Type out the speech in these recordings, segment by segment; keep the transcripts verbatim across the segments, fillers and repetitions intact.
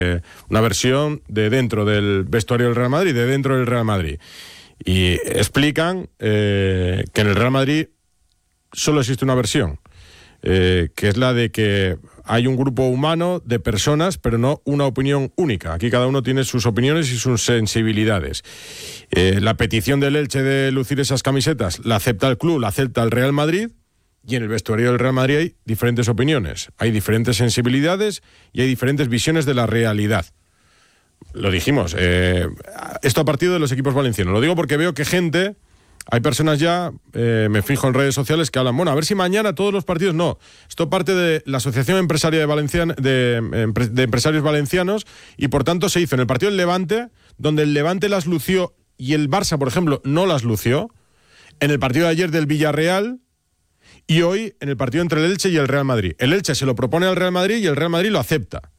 eh, una versión de dentro del vestuario del Real Madrid, de dentro del Real Madrid. Y explican eh, que en el Real Madrid solo existe una versión, eh, que es la de que hay un grupo humano de personas, pero no una opinión única. Aquí cada uno tiene sus opiniones y sus sensibilidades. Eh, la petición del Elche de lucir esas camisetas la acepta el club, la acepta el Real Madrid, y en el vestuario del Real Madrid hay diferentes opiniones, hay diferentes sensibilidades y hay diferentes visiones de la realidad. Lo dijimos, eh, esto a partir de los equipos valencianos. Lo digo porque veo que gente, hay personas ya, eh, me fijo en redes sociales, que hablan, bueno, a ver si mañana todos los partidos. No, esto parte de la Asociación Empresaria de, Valencian, de, de Empresarios Valencianos, y por tanto se hizo en el partido del Levante, donde el Levante las lució y el Barça, por ejemplo, no las lució, en el partido de ayer del Villarreal, y hoy en el partido entre el Elche y el Real Madrid. El Elche se lo propone al Real Madrid y el Real Madrid lo acepta.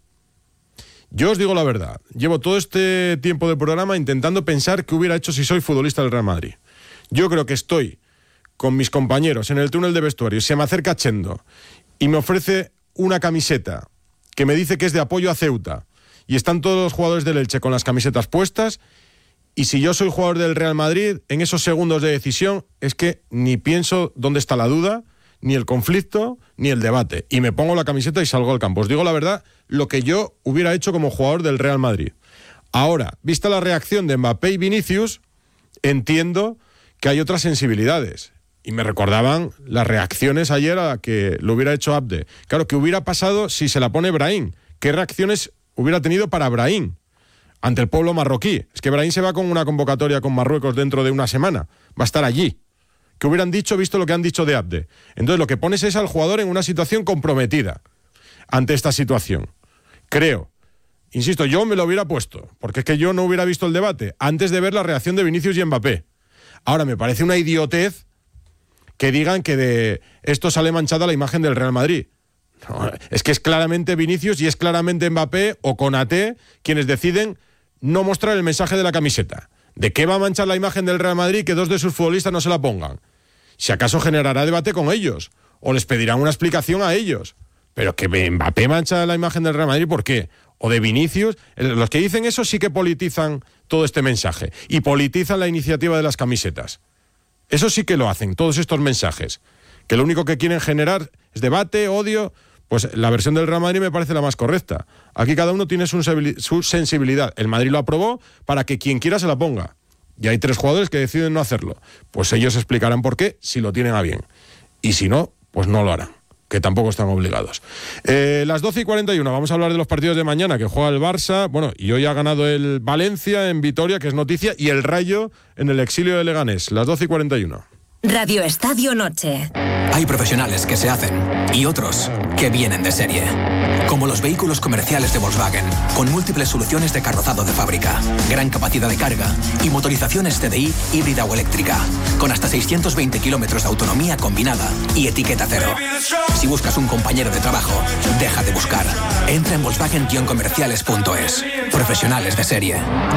Yo os digo la verdad, llevo todo este tiempo del programa intentando pensar qué hubiera hecho si soy futbolista del Real Madrid. Yo creo que estoy con mis compañeros en el túnel de vestuario, se me acerca Chendo y me ofrece una camiseta que me dice que es de apoyo a Ceuta, y están todos los jugadores del Elche con las camisetas puestas, y si yo soy jugador del Real Madrid, en esos segundos de decisión es que ni pienso dónde está la duda, ni el conflicto, ni el debate, y me pongo la camiseta y salgo al campo. Os digo la verdad, lo que yo hubiera hecho como jugador del Real Madrid. Ahora, vista la reacción de Mbappé y Vinicius, entiendo que hay otras sensibilidades, y me recordaban las reacciones ayer a que lo hubiera hecho Abde. Claro, ¿qué hubiera pasado si se la pone Brahim? ¿Qué reacciones hubiera tenido para Brahim ante el pueblo marroquí? Es que Brahim se va con una convocatoria con Marruecos dentro de una semana, va a estar allí. ¿Qué hubieran dicho visto lo que han dicho de Abde? Entonces lo que pones es al jugador en una situación comprometida ante esta situación. Creo, insisto, yo me lo hubiera puesto, porque es que yo no hubiera visto el debate antes de ver la reacción de Vinicius y Mbappé. Ahora, me parece una idiotez que digan que de esto sale manchada la imagen del Real Madrid. No, es que es claramente Vinicius y es claramente Mbappé o Konaté quienes deciden no mostrar el mensaje de la camiseta. ¿De qué va a manchar la imagen del Real Madrid que dos de sus futbolistas no se la pongan? Si acaso generará debate con ellos, o les pedirán una explicación a ellos. Pero que Mbappé mancha la imagen del Real Madrid, ¿por qué? O de Vinicius. Los que dicen eso sí que politizan todo este mensaje, y politizan la iniciativa de las camisetas. Eso sí que lo hacen, todos estos mensajes, que lo único que quieren generar es debate, odio. Pues la versión del Real Madrid me parece la más correcta. Aquí cada uno tiene su sensibilidad. El Madrid lo aprobó para que quien quiera se la ponga. Y hay tres jugadores que deciden no hacerlo. Pues ellos explicarán por qué, si lo tienen a bien. Y si no, pues no lo harán, que tampoco están obligados. Eh, las doce y cuarenta y uno, vamos a hablar de los partidos de mañana, que juega el Barça. Bueno, y hoy ha ganado el Valencia en Vitoria, que es noticia, y el Rayo en el exilio de Leganés. Las doce y cuarenta y uno. Radio Estadio Noche. Hay profesionales que se hacen y otros que vienen de serie. Como los vehículos comerciales de Volkswagen, con múltiples soluciones de carrozado de fábrica, gran capacidad de carga y motorizaciones T D I híbrida o eléctrica, con hasta seiscientos veinte kilómetros de autonomía combinada y etiqueta cero. Si buscas un compañero de trabajo, deja de buscar. Entra en volkswagen guion comerciales punto es. Profesionales de serie.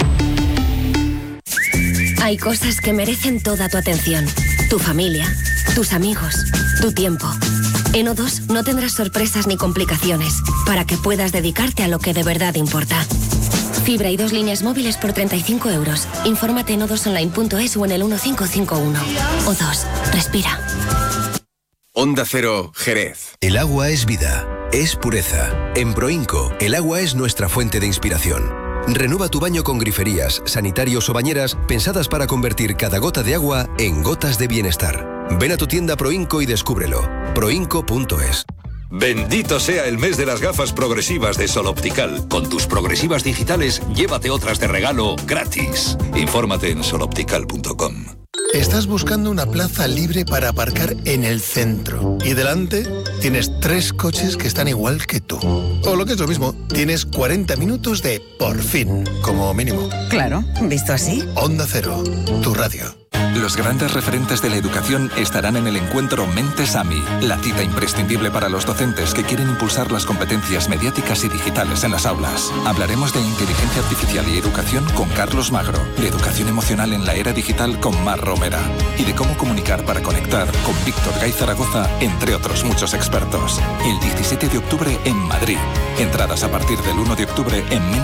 Hay cosas que merecen toda tu atención. Tu familia, tus amigos, tu tiempo. En O dos no tendrás sorpresas ni complicaciones para que puedas dedicarte a lo que de verdad importa. Fibra y dos líneas móviles por treinta y cinco euros. Infórmate en o dos online punto es o en el uno cinco cinco uno. O dos, respira. Onda Cero, Jerez. El agua es vida, es pureza. En Proinco, el agua es nuestra fuente de inspiración. Renueva tu baño con griferías, sanitarios o bañeras pensadas para convertir cada gota de agua en gotas de bienestar. Ven a tu tienda Proinco y descúbrelo. proinco punto es. Bendito sea el mes de las gafas progresivas de Sol Optical. Con tus progresivas digitales, llévate otras de regalo gratis. Infórmate en sol optical punto com. Estás buscando una plaza libre para aparcar en el centro y delante tienes tres coches que están igual que tú. O lo que es lo mismo, tienes cuarenta minutos de por fin, como mínimo. Claro, visto así. Onda Cero, tu radio. Los grandes referentes de la educación estarán en el encuentro Mentes AMI, la cita imprescindible para los docentes que quieren impulsar las competencias mediáticas y digitales en las aulas. Hablaremos de inteligencia artificial y educación con Carlos Magro, de educación emocional en la era digital con Mar Romera y de cómo comunicar para conectar con Víctor Gay Zaragoza, entre otros muchos expertos. El diecisiete de octubre en Madrid. Entradas a partir del uno de octubre en